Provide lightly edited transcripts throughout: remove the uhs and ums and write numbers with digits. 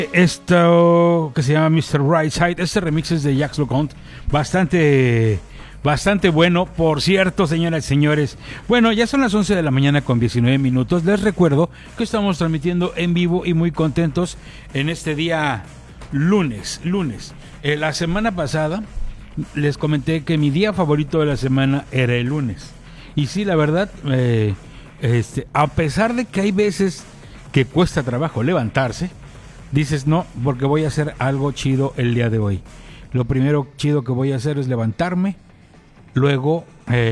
Esto que se llama Mr. Rightside, este remix es de Jacques LeConte, bastante bueno, por cierto, señoras y señores. Bueno, ya son las 11 de la mañana con 19 minutos. Les recuerdo que estamos transmitiendo en vivo y muy contentos en este día lunes. La semana pasada les comenté que mi día favorito de la semana era el lunes. Y sí, la verdad, a pesar de que hay veces que cuesta trabajo levantarse, dices no, porque voy a hacer algo chido el día de hoy. Lo primero chido que voy a hacer es levantarme, luego,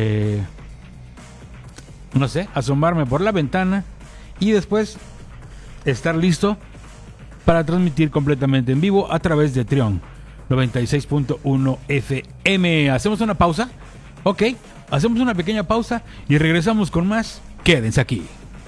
asomarme por la ventana y después estar listo para transmitir completamente en vivo a través de Trión 96.1 FM. ¿Hacemos una pausa? Ok, hacemos una pequeña pausa y regresamos con más. Quédense aquí.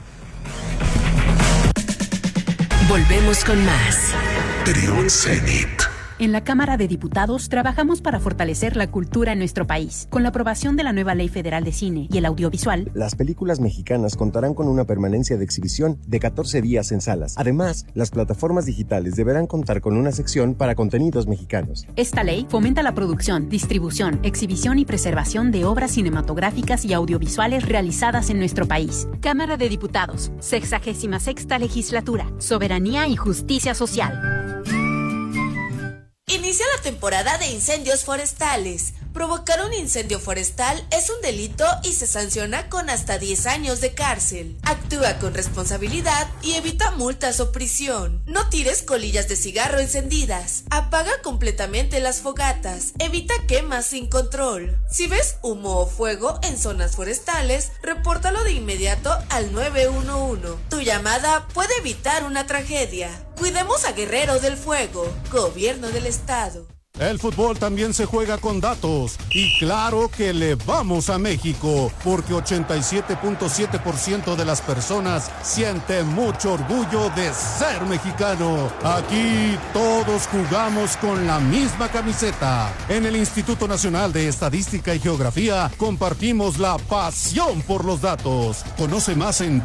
Volvemos con más. Trión Zenit. En la Cámara de Diputados trabajamos para fortalecer la cultura en nuestro país. Con la aprobación de la nueva Ley Federal de Cine y el Audiovisual, las películas mexicanas contarán con una permanencia de exhibición de 14 días en salas. Además, las plataformas digitales deberán contar con una sección para contenidos mexicanos. Esta ley fomenta la producción, distribución, exhibición y preservación de obras cinematográficas y audiovisuales realizadas en nuestro país. Cámara de Diputados, 66ª Legislatura, Soberanía y Justicia Social. Inicia la temporada de incendios forestales. Provocar un incendio forestal es un delito y se sanciona con hasta 10 años de cárcel. Actúa con responsabilidad y evita multas o prisión. No tires colillas de cigarro encendidas. Apaga completamente las fogatas. Evita quemas sin control. Si ves humo o fuego en zonas forestales, repórtalo de inmediato al 911. Tu llamada puede evitar una tragedia. Cuidemos a Guerrero del Fuego, Gobierno del Estado. El fútbol también se juega con datos y claro que le vamos a México porque 87.7% de las personas siente mucho orgullo de ser mexicano. Aquí todos jugamos con la misma camiseta. En el Instituto Nacional de Estadística y Geografía compartimos la pasión por los datos. Conoce más en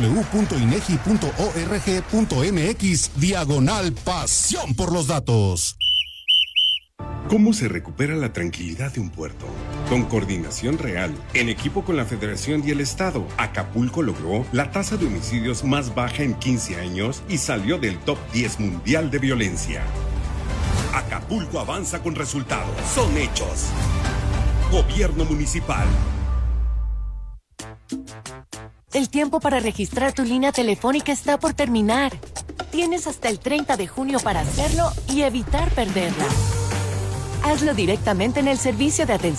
www.inegi.org.mx/pasión por los datos. ¿Cómo se recupera la tranquilidad de un puerto? Con coordinación real, en equipo con la Federación y el Estado, Acapulco logró la tasa de homicidios más baja en 15 años y salió del top 10 mundial de violencia. Acapulco avanza con resultados. Son hechos. Gobierno Municipal. El tiempo para registrar tu línea telefónica está por terminar. Tienes hasta el 30 de junio para hacerlo y evitar perderla. Hazlo directamente en el servicio de atención